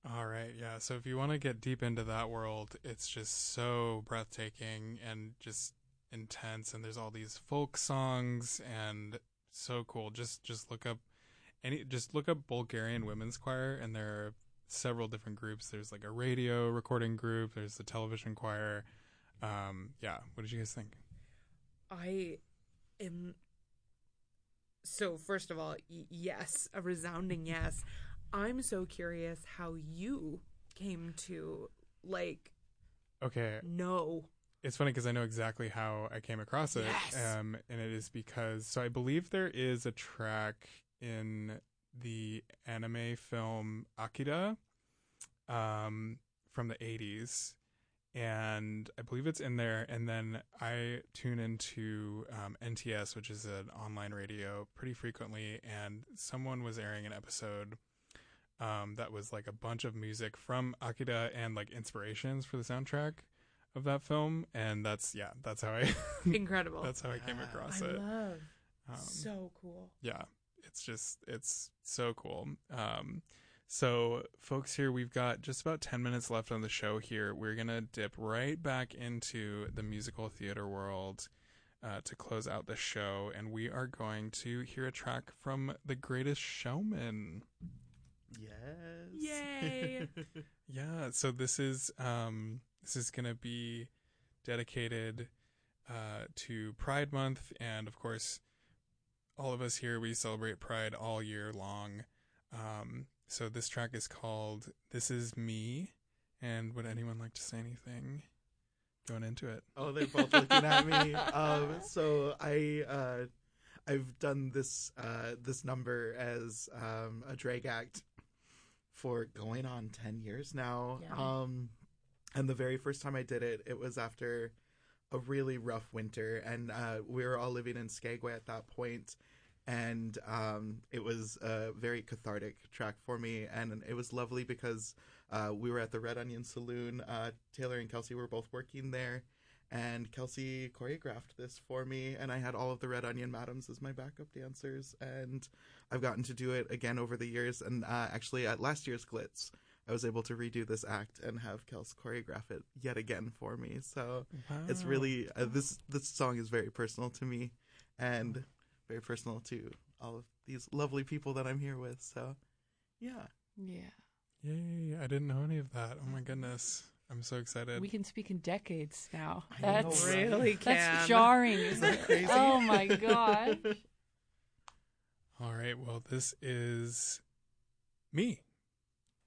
All right, yeah. So if you want to get deep into that world, it's just so breathtaking and just intense. And there's all these folk songs and so cool. Just look up just look up Bulgarian Women's Choir, and there are several different groups. There's like a radio recording group. There's the television choir. Yeah. What did you guys think? I am. So, first of all, yes, a resounding yes. I'm so curious how you came to, like, Okay, know. it's funny because I know exactly how I came across it. Yes. And it is because, so I believe there is a track in the anime film Akira, from the 80s. And I believe it's in there. And then I tune into NTS, which is an online radio, pretty frequently. And someone was airing an episode that was like a bunch of music from Akira and like inspirations for the soundtrack of that film. And that's how I Incredible. that's how I came across I it. love. Um, So cool. yeah, it's so cool. So folks, here we've got just about 10 minutes left on the show here. We're gonna dip right back into the musical theater world to close out the show, and we are going to hear a track from The Greatest Showman. Yes. Yay. Yeah, so this is gonna be dedicated to Pride Month, and of course, all of us here, we celebrate Pride all year long. So this track is called "This Is Me," and would anyone like to say anything going into it? Oh, they're both looking at me. So I've done this number as a drag act for going on 10 years now. Yeah. And the very first time I did it, it was after a really rough winter, and we were all living in Skagway at that point. And it was a very cathartic track for me, and it was lovely because we were at the Red Onion Saloon. Taylor and Kelsey were both working there, and Kelsey choreographed this for me, and I had all of the Red Onion Madams as my backup dancers, and I've gotten to do it again over the years, and actually at last year's Glitz, I was able to redo this act and have Kels choreograph it yet again for me. So it's really, this song is very personal to me, and very personal to all of these lovely people that I'm here with. So, yeah. Yeah. Yay! I didn't know any of that. Oh my goodness, I'm so excited. We can speak in decades now. I know, That's right? Really can. that's jarring, isn't Isn't it? that crazy? Oh my gosh. All right, well, this is me.